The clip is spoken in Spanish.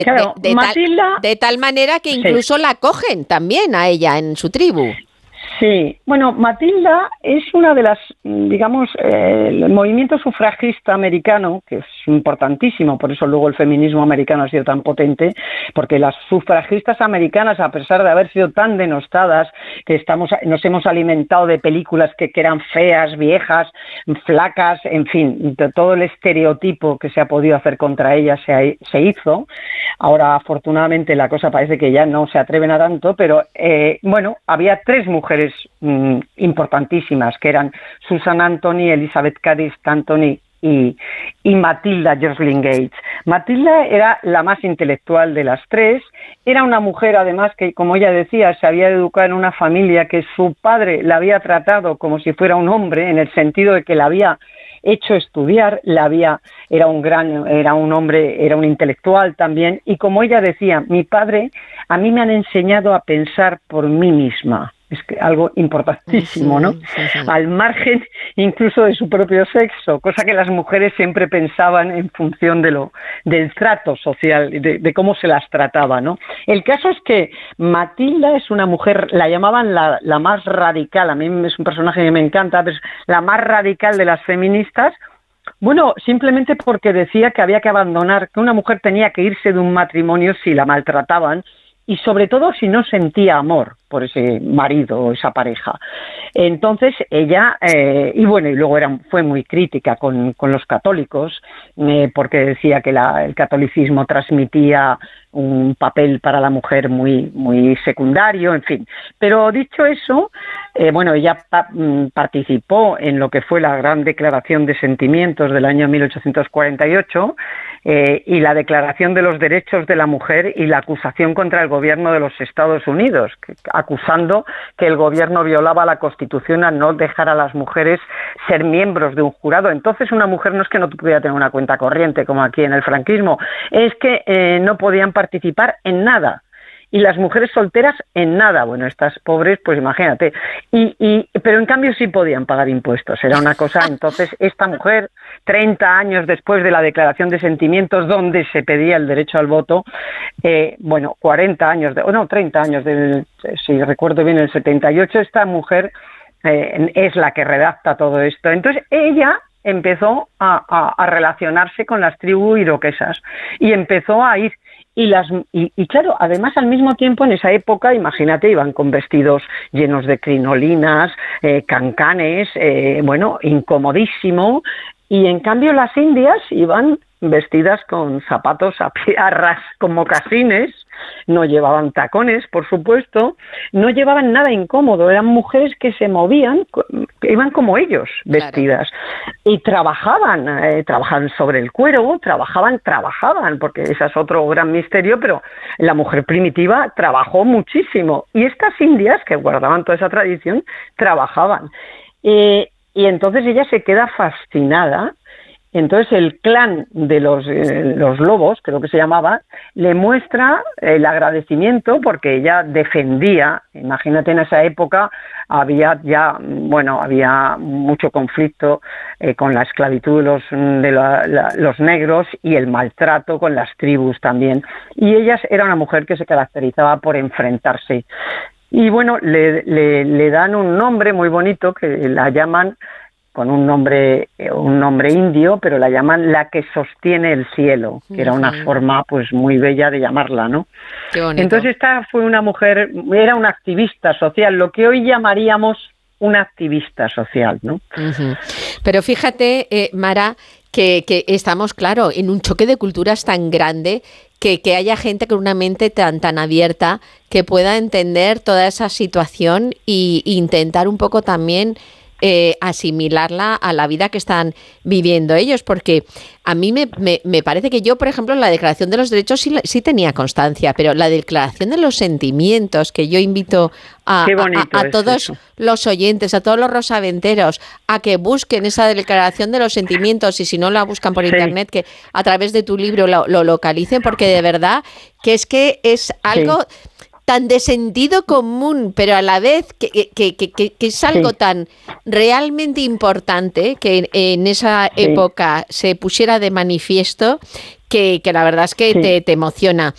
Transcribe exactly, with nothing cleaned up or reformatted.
Claro, de, de, Matilda, tal, de tal manera que incluso sí. la cogen también a ella en su tribu. Sí, bueno, Matilda es una de las, digamos, eh, el movimiento sufragista americano, que es importantísimo, por eso luego el feminismo americano ha sido tan potente, porque las sufragistas americanas, a pesar de haber sido tan denostadas, que estamos, nos hemos alimentado de películas que, que eran feas, viejas, flacas, en fin, de todo el estereotipo que se ha podido hacer contra ellas se, se hizo. Ahora, afortunadamente, la cosa parece que ya no se atreven a tanto, pero, eh, bueno, había tres mujeres mm, importantísimas, que eran Susan Anthony, Elizabeth Cady Stanton y, y Matilda Joslyn Gates. Matilda era la más intelectual de las tres, era una mujer además que, como ella decía, se había educado en una familia que su padre la había tratado como si fuera un hombre, en el sentido de que la había hecho estudiar, la había, era un gran, era un hombre, era un intelectual también, y como ella decía, mi padre, a mí me han enseñado a pensar por mí misma. Es que algo importantísimo, ¿no? Sí, sí, sí. Al margen incluso de su propio sexo, cosa que las mujeres siempre pensaban en función de lo, del trato social, de, de cómo se las trataba, ¿no? El caso es que Matilda es una mujer, la llamaban la, la más radical, a mí es un personaje que me encanta, pero es la más radical de las feministas. Bueno, simplemente porque decía que había que abandonar, que una mujer tenía que irse de un matrimonio si la maltrataban, y sobre todo si no sentía amor por ese marido o esa pareja. Entonces ella, eh, y bueno, y luego era, fue muy crítica con, con los católicos, eh, porque decía que la, el catolicismo transmitía un papel para la mujer muy, muy secundario, en fin. Pero dicho eso, eh, bueno, ella pa participó en lo que fue la Gran Declaración de Sentimientos del año mil ochocientos cuarenta y ocho, eh, y la Declaración de los Derechos de la Mujer y la acusación contra el gobierno de los Estados Unidos, que, acusando que el gobierno violaba la Constitución al no dejar a las mujeres ser miembros de un jurado. Entonces una mujer no es que no pudiera tener una cuenta corriente como aquí en el franquismo, es que eh, no podían participar en nada. Y las mujeres solteras en nada. Bueno, estas pobres, pues imagínate. Y, y, pero en cambio sí podían pagar impuestos. Era una cosa. Entonces, esta mujer, treinta años después de la Declaración de Sentimientos, donde se pedía el derecho al voto, eh, bueno, cuarenta años, de, o no, treinta años, del, si recuerdo bien, el setenta y ocho, esta mujer eh, es la que redacta todo esto. Entonces, ella empezó a, a, a relacionarse con las tribus iroquesas y empezó a ir. Y, las, y, y claro, además al mismo tiempo en esa época, imagínate, iban con vestidos llenos de crinolinas, eh, cancanes, eh, bueno, incomodísimo, y en cambio las indias iban vestidas con zapatos a pie, a ras, con mocasines, no llevaban tacones, por supuesto, no llevaban nada incómodo, eran mujeres que se movían, que iban como ellos, vestidas, claro. Y trabajaban, eh, trabajaban sobre el cuero, trabajaban, trabajaban, porque ese es otro gran misterio, pero la mujer primitiva trabajó muchísimo, y estas indias, que guardaban toda esa tradición, trabajaban, eh, y entonces ella se queda fascinada. Entonces el clan de los, eh, los lobos, creo que se llamaba, le muestra el agradecimiento porque ella defendía, imagínate en esa época había ya, bueno, había mucho conflicto eh, con la esclavitud de los, de la, la, los negros y el maltrato con las tribus también. Y ella era una mujer que se caracterizaba por enfrentarse. Y bueno, le, le, le dan un nombre muy bonito que la llaman, con un nombre un nombre indio, pero la llaman la que sostiene el cielo, que era una forma pues muy bella de llamarla, ¿no? Qué bonito. Entonces esta fue una mujer, era una activista social, lo que hoy llamaríamos una activista social, ¿no? Uh-huh. Pero fíjate, eh, Mara, que, que estamos, claro, en un choque de culturas tan grande que, que haya gente con una mente tan, tan abierta que pueda entender toda esa situación e intentar un poco también Eh, asimilarla a la vida que están viviendo ellos, porque a mí me, me, me parece que yo, por ejemplo, en la Declaración de los Derechos sí, sí tenía constancia, pero la Declaración de los Sentimientos, que yo invito a, a, a todos eso. los oyentes, a todos los rosaventeros, a que busquen esa Declaración de los Sentimientos, y si no la buscan por sí. internet, que a través de tu libro lo, lo localicen, porque de verdad que es que es algo... Sí. tan de sentido común, pero a la vez que, que, que, que, que es algo sí. tan realmente importante que en esa sí. época se pusiera de manifiesto, que, que la verdad es que sí. te, te emociona.